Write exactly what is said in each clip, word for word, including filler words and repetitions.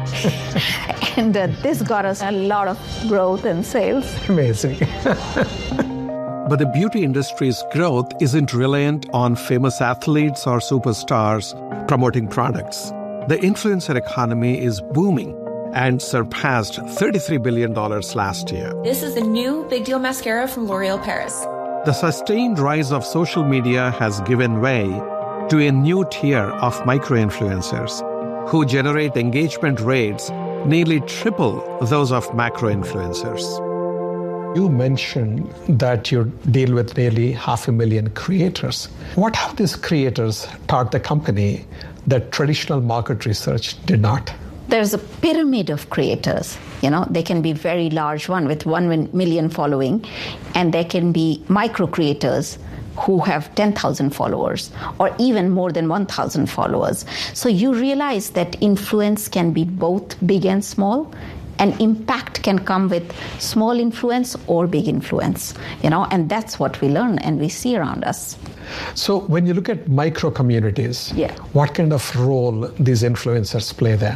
and uh, this got us a lot of growth and sales. Amazing. But the beauty industry's growth isn't reliant on famous athletes or superstars promoting products. The influencer economy is booming and surpassed thirty-three billion dollars last year. This is the new Big Deal Mascara from L'Oréal Paris. The sustained rise of social media has given way to a new tier of micro-influencers who generate engagement rates nearly triple those of macro-influencers. You mentioned that you deal with nearly half a million creators. What have these creators taught the company that traditional market research did not? There's a pyramid of creators. You know, they can be very large one with one million following, and there can be micro creators who have ten thousand followers or even more than one thousand followers. So you realize that influence can be both big and small, and impact can come with small influence or big influence, you know, and that's what we learn and we see around us. So when you look at micro communities, yeah. what kind of role these influencers play there?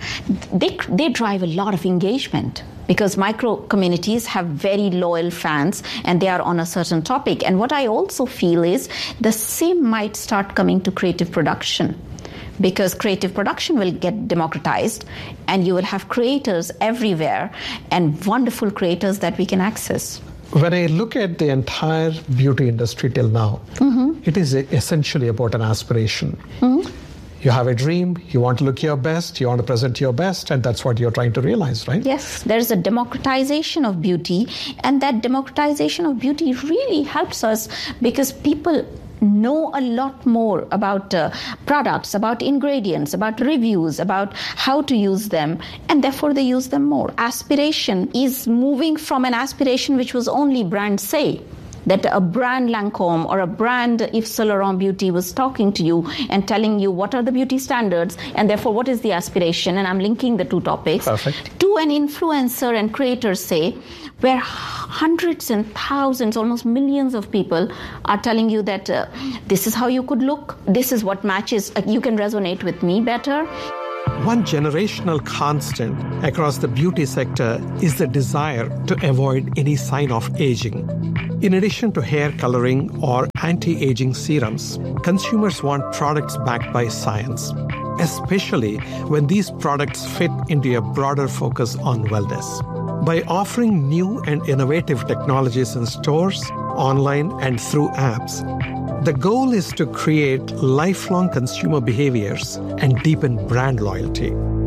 They, they drive a lot of engagement because micro communities have very loyal fans and they are on a certain topic. And what I also feel is the same might start coming to creative production, because creative production will get democratized and you will have creators everywhere and wonderful creators that we can access. When I look at the entire beauty industry till now, mm-hmm. it is essentially about an aspiration. Mm-hmm. You have a dream, you want to look your best, you want to present your best, and that's what you're trying to realize, right? Yes, there's a democratization of beauty, and that democratization of beauty really helps us because people know a lot more about uh, products, about ingredients, about reviews, about how to use them, and therefore they use them more. Aspiration is moving from an aspiration which was only brand say, that a brand Lancôme or a brand Yves Saint Laurent Beauty was talking to you and telling you what are the beauty standards and therefore what is the aspiration, and I'm linking the two topics. Perfect. To an influencer and creator say, where hundreds and thousands, almost millions of people are telling you that uh, this is how you could look, this is what matches, uh, you can resonate with me better. One generational constant across the beauty sector is the desire to avoid any sign of aging. In addition to hair coloring or anti-aging serums, consumers want products backed by science, especially when these products fit into a broader focus on wellness. By offering new and innovative technologies in stores, online, and through apps, the goal is to create lifelong consumer behaviors and deepen brand loyalty.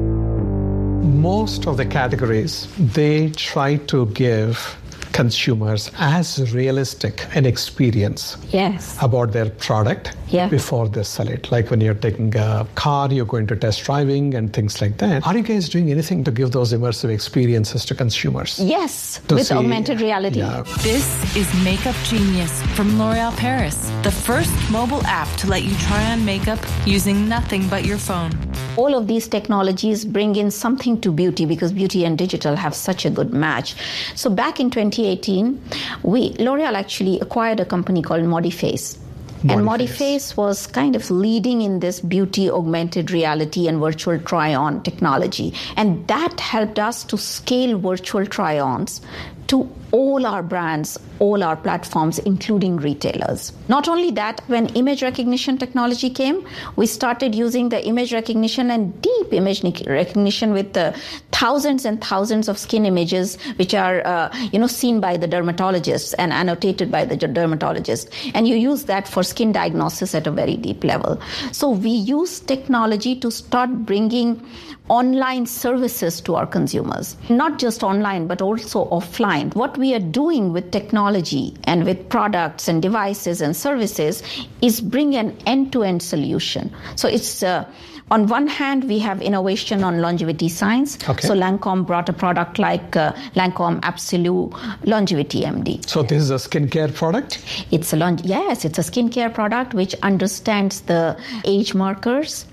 Most of the categories, they try to give consumers as realistic an experience yes. about their product yeah. before they sell it. Like when you're taking a car, you're going to test driving and things like that. Are you guys doing anything to give those immersive experiences to consumers? Yes, with see, augmented reality. Yeah. This is Makeup Genius from L'Oréal Paris, the first mobile app to let you try on makeup using nothing but your phone. All of these technologies bring in something to beauty because beauty and digital have such a good match. So back in twenty eighteen, we L'Oréal actually acquired a company called Modiface. And Modiface was kind of leading in this beauty, augmented reality, and virtual try-on technology. And that helped us to scale virtual try-ons to all our brands, all our platforms, including retailers. Not only that, when image recognition technology came, we started using the image recognition and deep image recognition with the thousands and thousands of skin images, which are uh, you know, seen by the dermatologists and annotated by the dermatologist. And you use that for skin diagnosis at a very deep level. So we use technology to start bringing online services to our consumers, not just online, but also offline. What we are doing with technology and with products and devices and services is bring an end-to-end solution. So it's, uh, on one hand, we have innovation on longevity science. Okay. So Lancôme brought a product like uh, Lancôme Absolute Longevity M D. So this is a skincare product? It's a long- yes, it's a skincare product which understands the age markers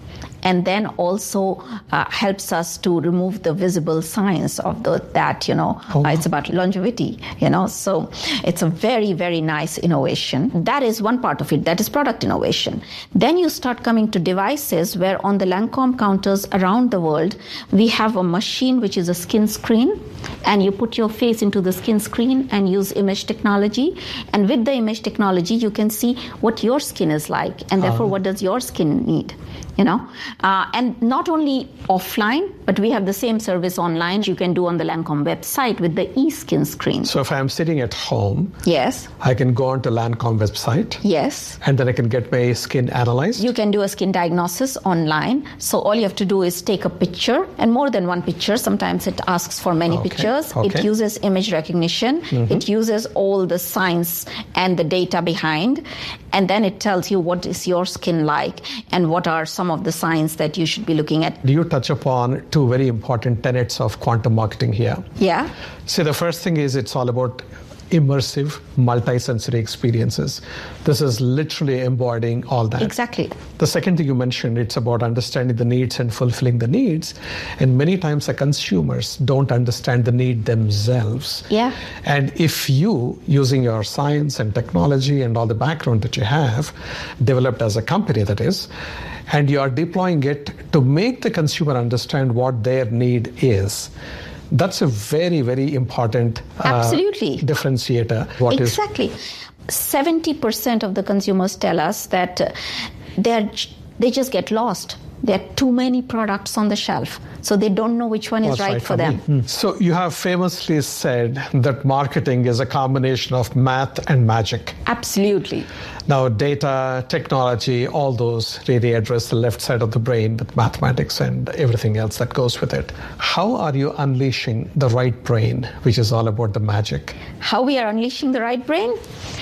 and then also uh, helps us to remove the visible signs of the, that, you know, oh. uh, it's about longevity, you know. So it's a very, very nice innovation. That is one part of it. That is product innovation. Then you start coming to devices where on the Lancome counters around the world, we have a machine which is a skin screen, and you put your face into the skin screen and use image technology. And with the image technology, you can see what your skin is like, and therefore, um. what does your skin need? You know, uh, and not only offline, but we have the same service online you can do on the Lancome website with the eSkin screen. So if I'm sitting at home, yes, I can go onto Lancome website. Yes. And then I can get my skin analyzed. You can do a skin diagnosis online. So all you have to do is take a picture, and more than one picture. Sometimes it asks for many okay. pictures. Okay. It uses image recognition. Mm-hmm. It uses all the science and the data behind. And then it tells you what is your skin like and what are some of the signs that you should be looking at. Do you touch upon two very important tenets of quantum marketing here? Yeah. So the first thing is it's all about immersive, multi-sensory experiences. This is literally embodying all that. Exactly. The second thing you mentioned, it's about understanding the needs and fulfilling the needs. And many times the consumers don't understand the need themselves. Yeah. And if you, using your science and technology and all the background that you have, developed as a company that is, and you are deploying it to make the consumer understand what their need is, that's a very, very important uh, Absolutely. differentiator. What exactly. Is... seventy percent of the consumers tell us that uh, they're, they just get lost. There are too many products on the shelf, so they don't know which one is right, right for, for them. Mm. So you have famously said that marketing is a combination of math and magic. Absolutely. Now, data, technology, all those really address the left side of the brain with mathematics and everything else that goes with it. How are you unleashing the right brain, which is all about the magic? How we are unleashing the right brain?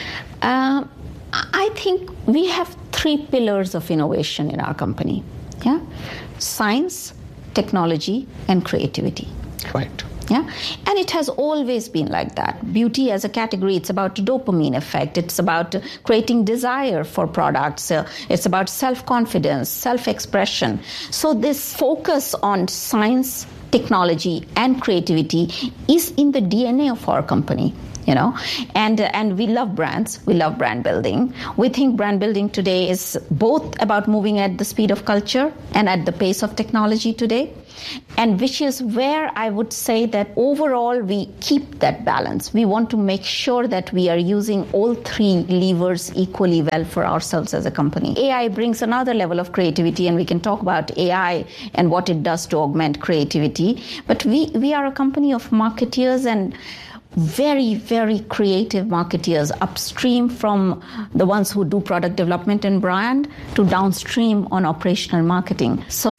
Uh, I think we have three pillars of innovation in our company. Yeah, science, technology, and creativity. Right. Yeah, and it has always been like that. Beauty as a category, it's about dopamine effect. It's about creating desire for products. Uh, it's about self-confidence, self-expression. So this focus on science, technology, and creativity is in the D N A of our company. You know, and and we love brands. We love brand building. We think brand building today is both about moving at the speed of culture and at the pace of technology today, and which is where I would say that overall we keep that balance. We want to make sure that we are using all three levers equally well for ourselves as a company. A I brings another level of creativity, and we can talk about A I and what it does to augment creativity. But we, we are a company of marketeers, and very, very creative marketeers, upstream from the ones who do product development and brand to downstream on operational marketing. So